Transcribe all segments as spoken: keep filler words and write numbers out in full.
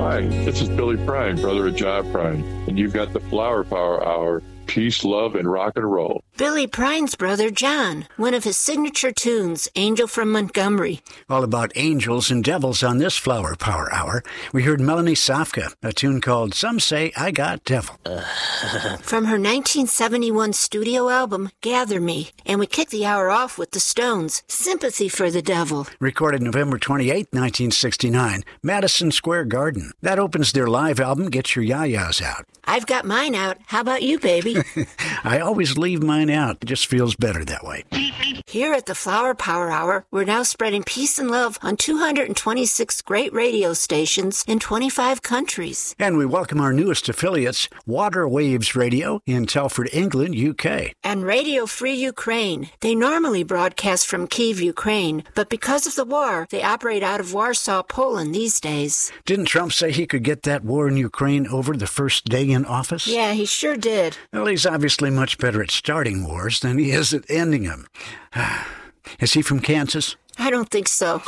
Hi, this is Billy Prine, brother of John Prine, and you've got the Flower Power Hour. Peace, love, and rock and roll. Billy Prine's brother, John, one of his signature tunes, Angel from Montgomery. All about angels and devils on this Flower Power Hour. We heard Melanie Safka, a tune called Some Say I Got Devil. From her nineteen seventy-one studio album, Gather Me. And we kicked the hour off with the Stones, Sympathy for the Devil. Recorded November twenty-eighth, nineteen sixty-nine, Madison Square Garden. That opens their live album, Get Your Ya-Ya's Out. I've got mine out. How about you, baby? I always leave mine out. It just feels better that way. Here at the Flower Power Hour, we're now spreading peace and love on two hundred twenty-six great radio stations in twenty-five countries. And we welcome our newest affiliates, Water Waves Radio in Telford, England, U K. And Radio Free Ukraine. They normally broadcast from Kyiv, Ukraine, but because of the war, they operate out of Warsaw, Poland these days. Didn't Trump say he could get that war in Ukraine over the first day in office? Yeah, he sure did. Well, he's obviously much better at starting wars than he is at ending them. Is he from Kansas? I don't think so.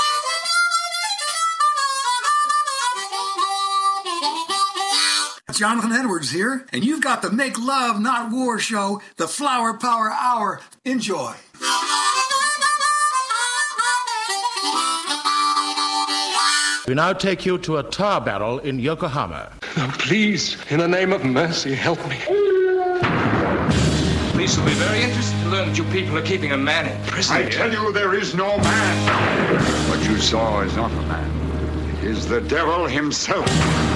Jonathan Edwards here, and you've got the Make Love Not War show, the Flower Power Hour. Enjoy. We now take you to a tar barrel in Yokohama. Oh, please, in the name of mercy, help me. Police will be very interested to learn that you people are keeping a man in prison. I here. tell you, there is no man. What you saw is not a man. It is the devil himself.